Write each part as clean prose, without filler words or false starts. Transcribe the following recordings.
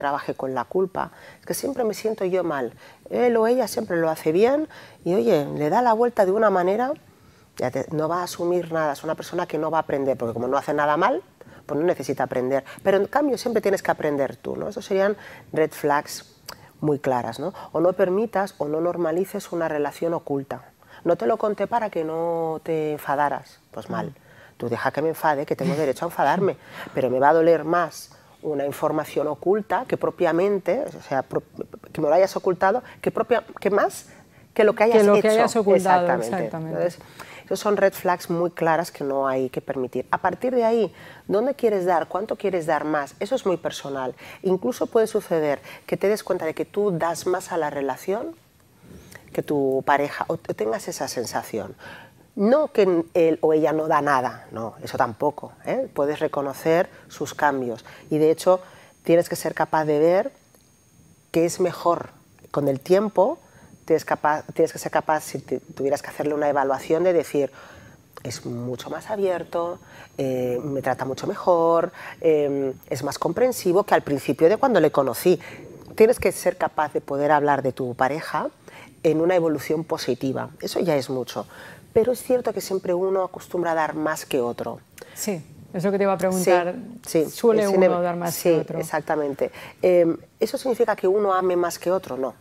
trabaje con la culpa, es que siempre me siento yo mal. Él o ella siempre lo hace bien y, oye, le da la vuelta de una manera, no va a asumir nada, es una persona que no va a aprender, porque como no hace nada mal, pues no necesita aprender. Pero en cambio siempre tienes que aprender tú, ¿no? Esos serían red flags muy claras, ¿no? O no permitas o no normalices una relación oculta. No te lo conté para que no te enfadaras, pues mal. Tú deja que me enfade, que tengo derecho a enfadarme, pero me va a doler más una información oculta que propiamente, o sea, que me lo hayas ocultado, que más que lo que hayas hecho. Que hayas ocultado, exactamente. Entonces, esos son red flags muy claras que no hay que permitir. A partir de ahí, ¿dónde quieres dar? ¿Cuánto quieres dar más? Eso es muy personal. Incluso puede suceder que te des cuenta de que tú das más a la relación que tu pareja, o tengas esa sensación. No que él o ella no da nada, no, eso tampoco, ¿eh? Puedes reconocer sus cambios y de hecho tienes que ser capaz de ver qué es mejor. Con el tiempo tienes que ser capaz, si tuvieras que hacerle una evaluación, de decir, es mucho más abierto, me trata mucho mejor, es más comprensivo que al principio de cuando le conocí. Tienes que ser capaz de poder hablar de tu pareja en una evolución positiva, eso ya es mucho. Pero es cierto que siempre uno acostumbra a dar más que otro. Sí, es lo que te iba a preguntar. Sí, ¿Suele uno dar más que otro? Sí, exactamente. ¿Eso significa que uno ame más que otro? No.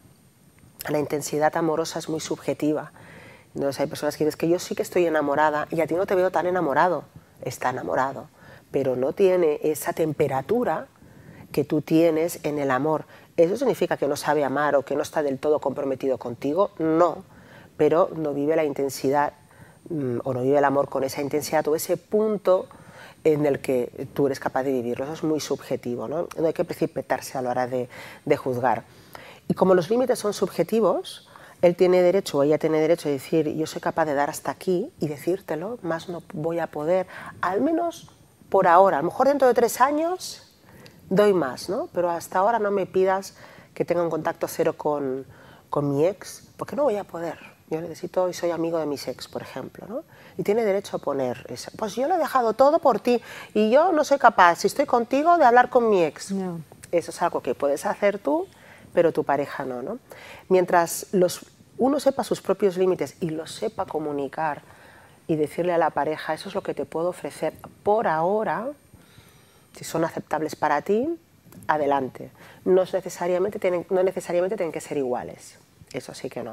La intensidad amorosa es muy subjetiva. Entonces hay personas que dicen que yo sí que estoy enamorada y a ti no te veo tan enamorado. Está enamorado, pero no tiene esa temperatura que tú tienes en el amor. ¿Eso significa que no sabe amar o que no está del todo comprometido contigo? No, pero no vive la intensidad o no vive el amor con esa intensidad o ese punto en el que tú eres capaz de vivirlo. Eso es muy subjetivo, ¿no? No hay que precipitarse a la hora de juzgar. Y como los límites son subjetivos, él tiene derecho o ella tiene derecho a decir, yo soy capaz de dar hasta aquí y decírtelo, más no voy a poder, al menos por ahora. A lo mejor dentro de 3 años doy más, ¿no? Pero hasta ahora no me pidas que tenga un contacto cero con mi ex, porque no voy a poder. Yo necesito y soy amigo de mis ex, por ejemplo, ¿no? Y tiene derecho a poner eso. Pues yo lo he dejado todo por ti y yo no soy capaz, si estoy contigo, de hablar con mi ex. No. Eso es algo que puedes hacer tú, pero tu pareja no, ¿no? Mientras uno sepa sus propios límites y los sepa comunicar y decirle a la pareja, eso es lo que te puedo ofrecer por ahora, si son aceptables para ti, adelante. No necesariamente tienen que ser iguales, eso sí que no.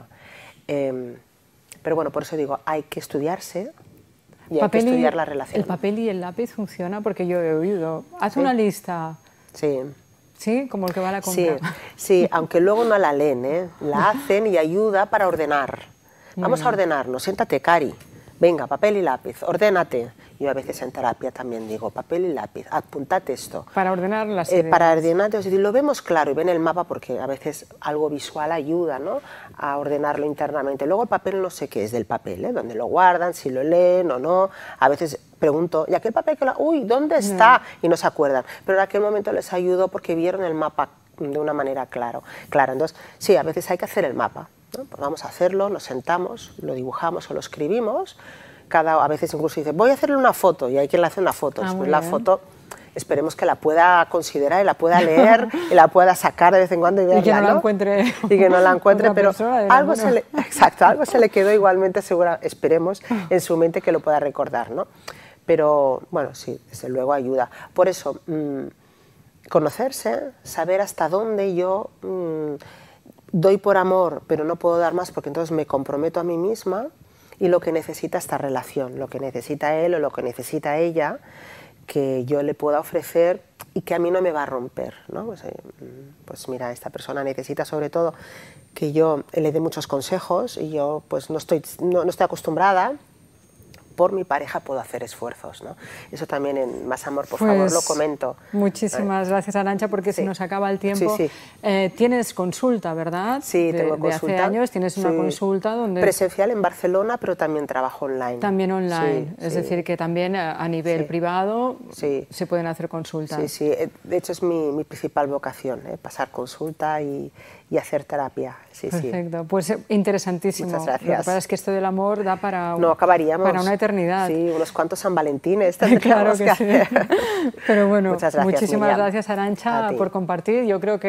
Pero bueno, por eso digo, hay que estudiarse y hay que estudiar la relación. ¿El papel y el lápiz funciona? Porque yo he oído, haz una lista. Sí. ¿Sí? Como el que va a la compra. Sí, aunque luego no la leen, ¿eh? La hacen y ayuda para ordenar. Vamos a ordenarnos, siéntate, Cari. Venga, papel y lápiz, ordénate. Yo a veces en terapia también digo, papel y lápiz, apuntate esto. Para ordenar las ideas. Para ordenar, es decir, lo vemos claro y ven el mapa porque a veces algo visual ayuda, ¿no?, a ordenarlo internamente. Luego el papel no sé qué es del papel, ¿eh?, dónde lo guardan, si lo leen o no. A veces pregunto, ¿y aquel papel que uy, ¿dónde está? Y no se acuerdan. Pero en aquel momento les ayudó porque vieron el mapa de una manera clara. Entonces, sí, a veces hay que hacer el mapa, ¿no? Pues vamos a hacerlo, nos sentamos, lo dibujamos o lo escribimos. A veces incluso dice, voy a hacerle una foto, y hay quien le hace una foto. Después la foto, esperemos que la pueda considerar y la pueda leer y la pueda sacar de vez en cuando y verla, y que no la encuentre. Y que no la encuentre, pero algo se le quedó igualmente, esperemos, en su mente, que lo pueda recordar, ¿no? Pero bueno, sí, desde luego ayuda. Por eso, conocerse, saber hasta dónde yo doy por amor, pero no puedo dar más porque entonces me comprometo a mí misma, y lo que necesita esta relación, lo que necesita él o lo que necesita ella, que yo le pueda ofrecer y que a mí no me va a romper, ¿no? Pues mira, esta persona necesita sobre todo que yo le dé muchos consejos y yo pues no estoy acostumbrada. Por mi pareja puedo hacer esfuerzos, ¿no? Eso también en Más Amor, por favor, lo comento. Muchísimas gracias, Arantxa, porque se nos acaba el tiempo. Tienes consulta, ¿verdad? Sí, tengo consulta. Hace años tienes una consulta donde... Presencial en Barcelona, pero también trabajo online. También online, es decir, que también a nivel privado se pueden hacer consultas. Sí. De hecho es mi principal vocación, pasar consulta y hacer terapia. Perfecto, pues interesantísimo. Muchas gracias. Lo que pasa es que esto del amor da para... No acabaríamos. Para una eternidad. eternidad. Sí, unos cuantos San Valentines. Claro que sí. Pero bueno, muchas gracias, muchísimas Miriam. gracias, Arantxa, por compartir. Yo creo que